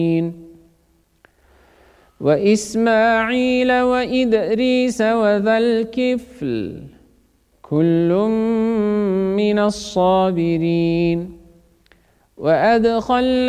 وإسماعيل وإدريس وذا الكفل كل من الصابرين وأدخلنا